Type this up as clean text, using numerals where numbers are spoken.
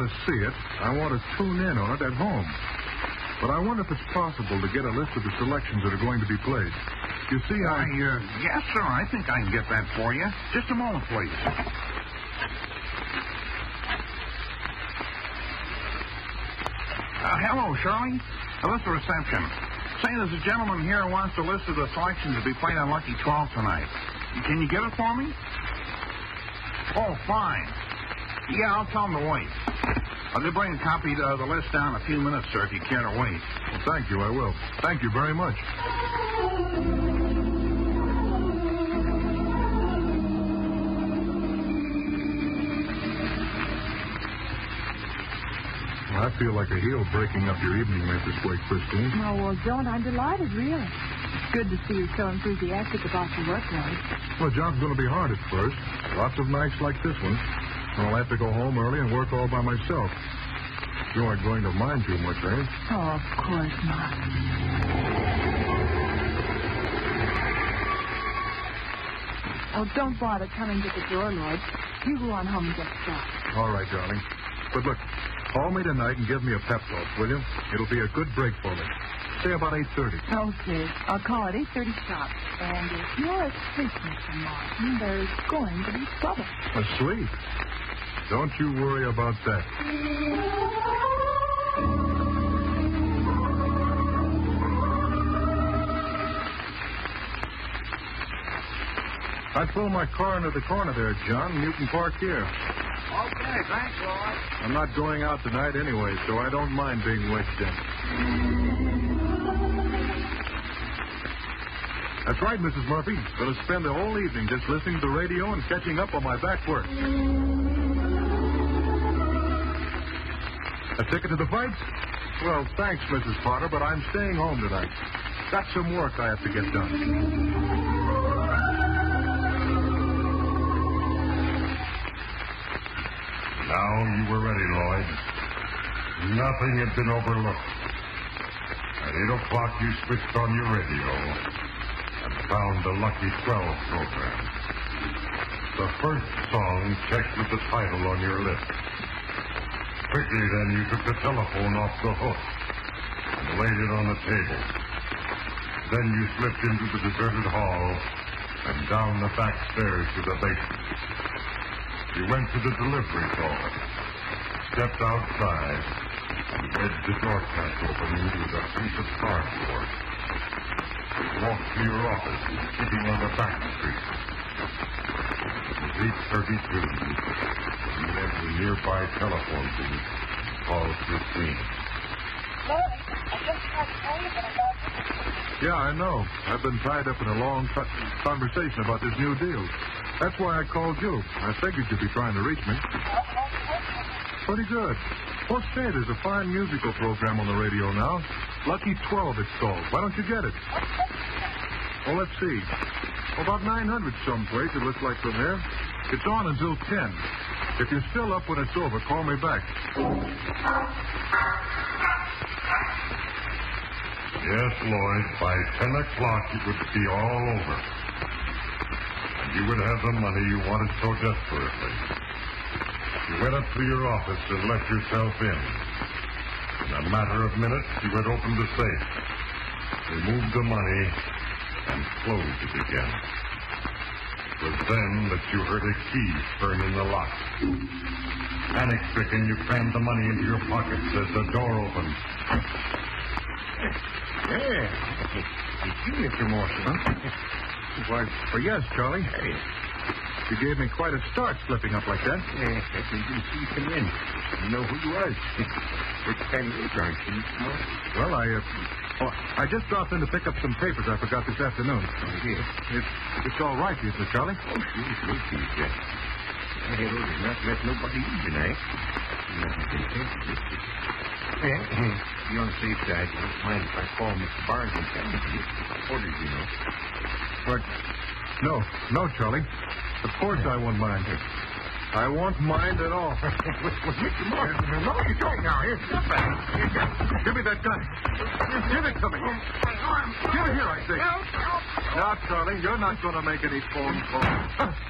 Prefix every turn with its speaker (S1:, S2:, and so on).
S1: to see it. I want to tune in on it at home. But I wonder if it's possible to get a list of the selections that are going to be played. You see,
S2: Yes, sir. I think I can get that for you. Just a moment, please. Hello, Shirley. This is the reception. Say, there's a gentleman here who wants a list of the selections to be played on Lucky 12 tonight. Can you get it for me? Oh, fine. Yeah, I'll tell him to wait. They'll bring a copy of the list down in a few minutes, sir, if you care to wait.
S1: Well, thank you, I will. Thank you very much. I feel like a heel breaking up your evening right this way, Christine.
S3: Oh, well, John, I'm delighted, really. It's good to see you so enthusiastic about your workload.
S1: Well, the job's going to be hard at first. Lots of nights like this one. I'll have to go home early and work all by myself. You aren't going to mind too much, eh?
S3: Oh, of course not. Oh, don't bother coming to the door, Lloyd. You go on home and get started.
S1: All right, darling. But look, call me tonight and give me a pep talk, will you? It'll be a good break for me. Say about 8:30.
S3: Okay. I'll call at 8:30 sharp. And if you're asleep, Mr. Martin, there's going to be trouble.
S1: Asleep? Don't you worry about that. I pull my car into the corner there, John, and you can park here.
S2: Okay, thanks, Lloyd.
S1: I'm not going out tonight anyway, so I don't mind being wedged in. That's right, Mrs. Murphy. Going to spend the whole evening just listening to the radio and catching up on my back work. A ticket to the fights? Well, thanks, Mrs. Potter, but I'm staying home tonight. Got some work I have to get done.
S4: Now you were ready, Lloyd. Nothing had been overlooked. At 8 o'clock, you switched on your radio and found the Lucky 12 program. The first song checked with the title on your list. Quickly, then, you took the telephone off the hook and laid it on the table. Then you slipped into the deserted hall and down the back stairs to the basement. You went to the delivery door, stepped outside, and edged the door catch opening with a piece of cardboard. Walked to your office, sitting on the back street. It was 8:32. You went to the nearby telephone booth and called Christine.
S5: Lloyd, I just tried to tell you that about this.
S1: Yeah, I know. I've been tied up in a long conversation about this new deal. That's why I called you. I figured you'd be trying to reach me. Pretty good. Well, say, there's a fine musical program on the radio now. Lucky 12, it's called. Why don't you get it? Well, let's see. About 900 someplace, it looks like from here. It's on until 10. If you're still up when it's over, call me back.
S4: Yes, Lloyd, by 10 o'clock it would be all over. And you would have the money you wanted so desperately. You went up to your office and let yourself in. In a matter of minutes, you had opened the safe, removed the money, and closed it again. It was then that you heard a key turn in the lock. Panic-stricken, you crammed the money into your pockets as the door opened.
S2: Yeah. It's you, Mr. Morrison, huh?
S1: Why, yes, Charlie.
S2: Hey.
S1: You gave me quite a start slipping up like that.
S2: Yeah, I didn't see you come in. You know who you was. Which kind of aren't you, Mr. Morrison?
S1: Well, I just dropped in to pick up some papers I forgot this afternoon.
S2: Oh, yeah.
S1: It's all right, isn't it, Charlie?
S2: Oh, sure, yeah. I had orders not to let nobody in tonight. You're on the safe side. You don't mind if I call Mr. Barnes and tell him to get orders, you know.
S1: But, no, Charlie. Of course I won't mind. I won't mind at all.
S2: Well, Mr. Morrison, no, you don't now. Here, step back.
S1: Give me that gun. Give it to me. Give it here, I say.
S2: No.
S1: Now, Charlie, you're not going to make any phone calls.